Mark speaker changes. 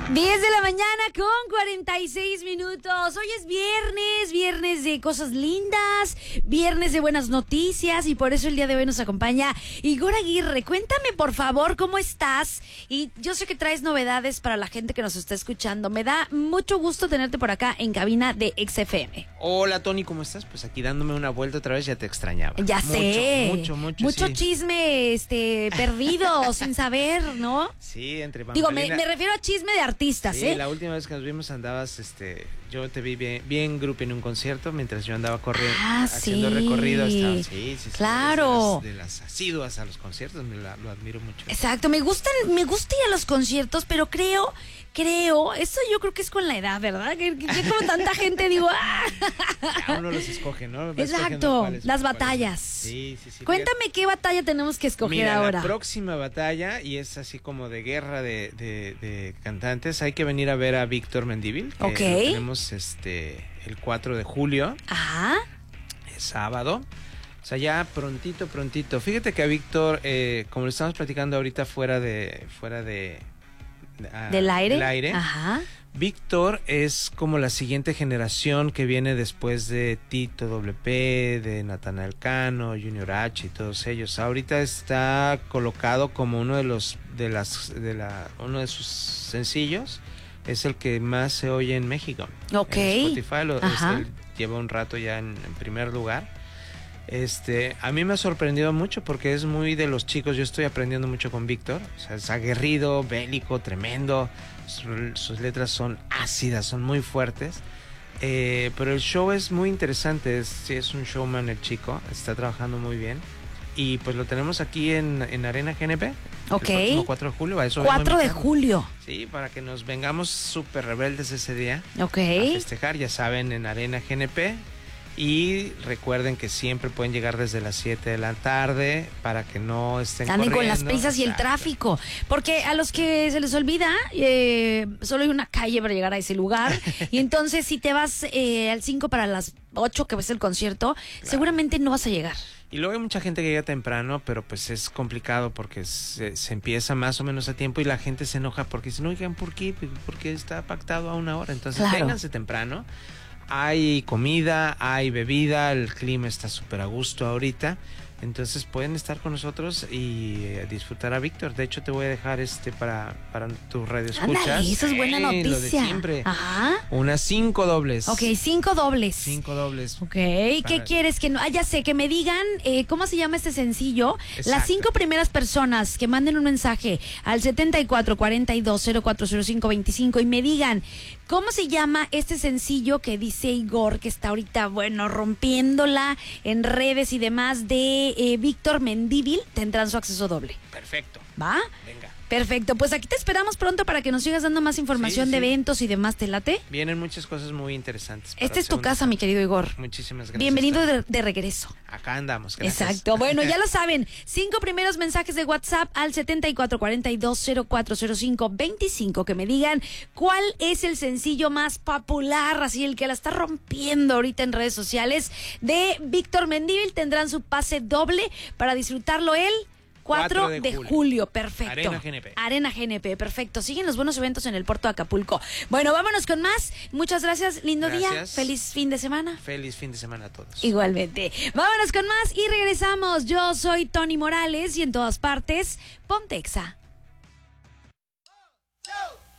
Speaker 1: 10 de la mañana con 46 minutos. Hoy es viernes de cosas lindas, viernes de buenas noticias, y por eso el día de hoy nos acompaña Igor Aguirre. Cuéntame, por favor, ¿cómo estás? Y yo sé que traes novedades para la gente que nos está escuchando. Me da mucho gusto tenerte por acá en cabina de XFM.
Speaker 2: Hola, Tony, ¿cómo estás? Pues aquí dándome una vuelta otra vez, ya te extrañaba.
Speaker 1: Ya sé. Mucho
Speaker 2: sí.
Speaker 1: chisme perdido, sin saber, ¿no?
Speaker 2: Sí, entre
Speaker 1: Digo,
Speaker 2: bambalinas.
Speaker 1: me refiero a chisme de artistas,
Speaker 2: Sí, la última vez que nos vimos andabas, yo te vi bien grupo en un concierto mientras yo andaba corriendo, haciendo recorrido. Sí,
Speaker 1: claro.
Speaker 2: De las asiduas a los conciertos, lo admiro mucho.
Speaker 1: Exacto, me gusta ir a los conciertos, pero creo, eso yo creo que es con la edad, ¿verdad? Que como tanta gente digo,
Speaker 2: Ya uno los escoge, ¿no?
Speaker 1: Exacto, las batallas.
Speaker 2: Sí.
Speaker 1: Cuéntame qué batalla tenemos que escoger ahora.
Speaker 2: La próxima batalla, y es así como de guerra de cantantes, hay que venir a ver a Víctor Mendívil, que lo tenemos el 4 de julio.
Speaker 1: Ajá.
Speaker 2: Es sábado. O sea, ya prontito. Fíjate que a Víctor, como le estamos platicando ahorita fuera del aire.
Speaker 1: Ajá.
Speaker 2: Víctor es como la siguiente generación que viene después de Tito WP, de Natanael Cano, Junior H y todos ellos. Ahorita está colocado como uno de uno de sus sencillos. Es el que más se oye en México.
Speaker 1: Ok.
Speaker 2: En Spotify él lleva un rato ya en primer lugar. A mí me ha sorprendido mucho porque es muy de los chicos. Yo estoy aprendiendo mucho con Víctor. O sea, es aguerrido, bélico, tremendo. Sus letras son ácidas, son muy fuertes. Pero el show es muy interesante. Es un showman el chico. Está trabajando muy bien. Y pues lo tenemos aquí en Arena GNP.
Speaker 1: Ok.
Speaker 2: El próximo 4 de julio. A eso
Speaker 1: 4 de julio.
Speaker 2: Sí, para que nos vengamos súper rebeldes ese día.
Speaker 1: Ok.
Speaker 2: A festejar, ya saben, en Arena GNP. Y recuerden que siempre pueden llegar desde las 7 de la tarde para que no estén
Speaker 1: anden
Speaker 2: corriendo.
Speaker 1: con las prisas y el tráfico. Porque a los que se les olvida, solo hay una calle para llegar a ese lugar. Y entonces si te vas al 5 para las 8 que ves el concierto, seguramente no vas a llegar.
Speaker 2: Y luego hay mucha gente que llega temprano, pero pues es complicado porque se empieza más o menos a tiempo y la gente se enoja porque dicen, oigan, ¿por qué? Porque está pactado a una hora. Entonces vénganse temprano. Hay comida, hay bebida, el clima está súper a gusto ahorita. Entonces pueden estar con nosotros y disfrutar a Víctor. De hecho, te voy a dejar para tu radio escuchas.
Speaker 1: Ándale, eso es buena noticia.
Speaker 2: Lo de siempre.
Speaker 1: Ajá.
Speaker 2: Unas 5 dobles.
Speaker 1: Ok, 5 dobles.
Speaker 2: 5 dobles.
Speaker 1: Ok, ¿qué quieres? Ya sé, que me digan cómo se llama este sencillo. Exacto. Las 5 primeras personas que manden un mensaje al 7442040525 y me digan cómo se llama este sencillo que dice Igor, que está ahorita, rompiéndola en redes y demás, de Víctor Mendívil, tendrán su acceso doble.
Speaker 2: Perfecto.
Speaker 1: ¿Va?
Speaker 2: Venga.
Speaker 1: Perfecto, pues aquí te esperamos pronto para que nos sigas dando más información de eventos y demás. ¿Te late?
Speaker 2: Vienen muchas cosas muy interesantes.
Speaker 1: Esta es tu casa, mi querido Igor.
Speaker 2: Muchísimas gracias.
Speaker 1: Bienvenido de regreso.
Speaker 2: Acá andamos, gracias.
Speaker 1: Exacto, bueno, ya lo saben, 5 primeros mensajes de WhatsApp al 7442040525, que me digan cuál es el sencillo más popular, así el que la está rompiendo ahorita en redes sociales, de Víctor Mendívil. Tendrán su pase doble para disfrutarlo el 4 de julio, perfecto. Arena GNP, perfecto. Siguen los buenos eventos en el puerto de Acapulco. Bueno, vámonos con más. Muchas gracias, lindo día. Feliz fin de semana.
Speaker 2: Feliz fin de semana a todos.
Speaker 1: Igualmente. Vámonos con más y regresamos. Yo soy Tony Morales y en todas partes, Pontexa.